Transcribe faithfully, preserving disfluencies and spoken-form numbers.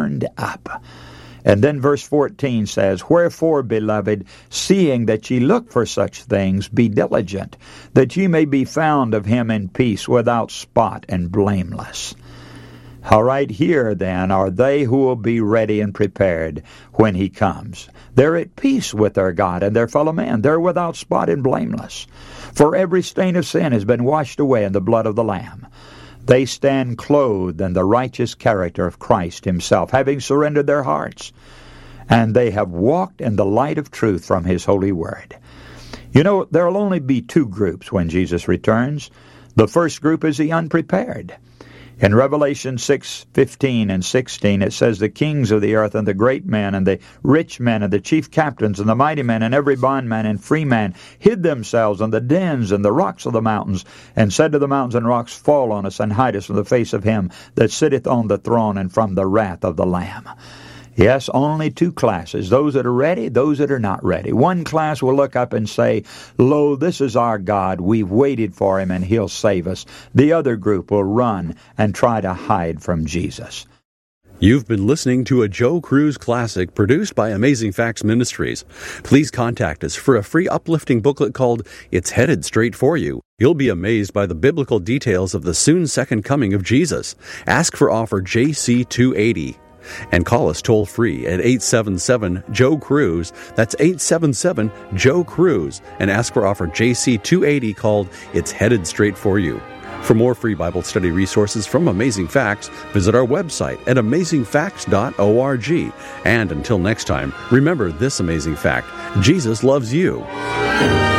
burned up. And then verse fourteen says, Wherefore, beloved, seeing that ye look for such things, be diligent, that ye may be found of him in peace, without spot and blameless. All right, here then are they who will be ready and prepared when he comes. They're at peace with their God and their fellow man. They're without spot and blameless. For every stain of sin has been washed away in the blood of the Lamb. They stand clothed in the righteous character of Christ himself, having surrendered their hearts. And they have walked in the light of truth from his holy word. You know, there will only be two groups when Jesus returns. The first group is the unprepared. In Revelation six fifteen and sixteen, it says, The kings of the earth and the great men and the rich men and the chief captains and the mighty men and every bondman and free man hid themselves in the dens and the rocks of the mountains, and said to the mountains and rocks, Fall on us and hide us from the face of him that sitteth on the throne and from the wrath of the Lamb. Yes, only two classes, those that are ready, those that are not ready. One class will look up and say, Lo, this is our God, we've waited for him and he'll save us. The other group will run and try to hide from Jesus. You've been listening to a Joe Cruz Classic produced by Amazing Facts Ministries. Please contact us for a free uplifting booklet called It's Headed Straight For You. You'll be amazed by the biblical details of the soon second coming of Jesus. Ask for offer J C two eighty. And call us toll-free at eight seven seven, Joe Cruz. That's eight seven seven, Joe Cruz. And ask for offer J C two eighty called It's Headed Straight For You. For more free Bible study resources from Amazing Facts, visit our website at amazing facts dot org. And until next time, remember this amazing fact: Jesus loves you.